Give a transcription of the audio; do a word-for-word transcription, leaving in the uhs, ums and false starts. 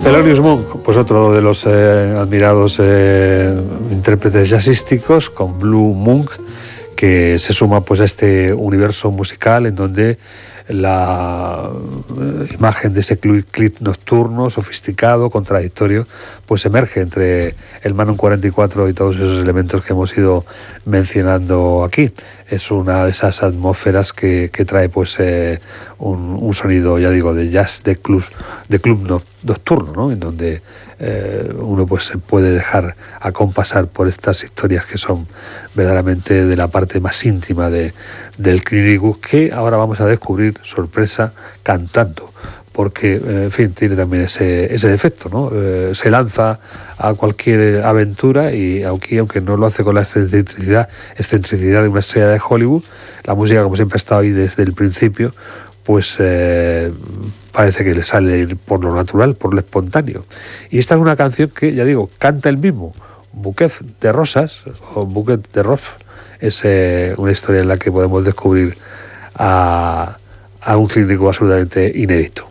Thelonious Monk, pues otro de los eh, admirados eh, intérpretes jazzísticos, con Blue Monk, que se suma pues a este universo musical en donde la eh, imagen de ese clip nocturno, sofisticado, contradictorio, pues emerge entre el Magnum cuarenta y cuatro y todos esos elementos que hemos ido mencionando aquí. Es una de esas atmósferas que, que trae pues eh, un, un sonido, ya digo, de jazz, de club, de club no, nocturno, ¿no? En donde eh, uno pues se puede dejar acompasar por estas historias que son verdaderamente de la parte más íntima de, del Clint Eastwood, que ahora vamos a descubrir, sorpresa, cantando, porque, en fin, tiene también ese, ese defecto, ¿no? Eh, se lanza a cualquier aventura y aunque, aunque no lo hace con la excentricidad, excentricidad de una estrella de Hollywood, la música, como siempre ha estado ahí desde el principio, pues eh, parece que le sale por lo natural, por lo espontáneo. Y esta es una canción que, ya digo, canta el mismo, Bouquet de Rosas, o Bouquet de Roses, es eh, una historia en la que podemos descubrir a, a un clínico absolutamente inédito.